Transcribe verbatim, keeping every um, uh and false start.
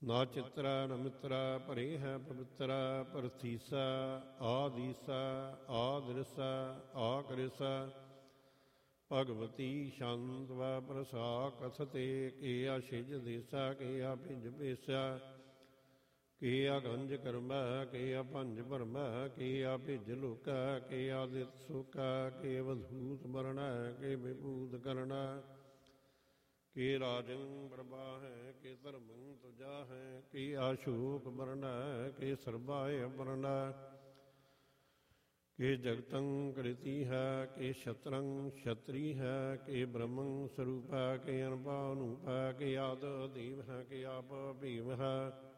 ਨਾ ਚਿਤਰਾ ਨ ਮਿਤਰਾ ਭਰੇ ਹੈ ਪਵਿੱਤਰਾ ਪਰਥੀਸਾ ਆਦੀਸਾ ਆਦ੍ਰਿਸਾ ਆਕਰਿਸਾ ਭਗਵਤੀ ਸ਼ਾਂਤ ਵ ਪ੍ਰਸਾ ਕਥਤੇ ਕੇ ਆਸ਼ਿਜ ਦੇਸਾ ਕੇ ਆ ਭਿੰਜ ਭੇਸਾ ਕੇ ਆ ਗੰਜ ਕਰਮਾ ਕੇ ਆ ਭੰਜ ਭਰਮਾ ਕੇ ਆ ਭਿਜ ਲੋਕਾ ਕੇ ਆਦਿਤ ਸੁਕਾ ਕੇ ਵਧੂਤ ਮਰਣਾ ਕੇ ਵਿਭੂਤ ਕਰਨਾ ਕੇ ਰਾਜੰ ਪ੍ਰਭਾ ਹੈ ਕੇ ਧਰਮੰ ਤੁਜਾ ਹੈ ਕੇ ਆਸ਼ੋਕ ਮਰਣਾ ਕੇ ਸਰਬਾਏ ਮਰਣਾ ਕੇ ਜਗਤੰ ਕ੍ਰਿਤੀ ਹੈ ਕੇ ਸ਼ਤਰੰ ਸ਼ਤਰੀ ਹੈ ਕੇ ਬ੍ਰਹਮੰ ਸਰੂਪਾ ਕੇ ਅਨੁਭਾ ਅਨੂਪਾ ਕੇ ਆਦ ਦੇਵ ਹੈ ਕੇ ਆਪ ਭੀਮ ਹੈ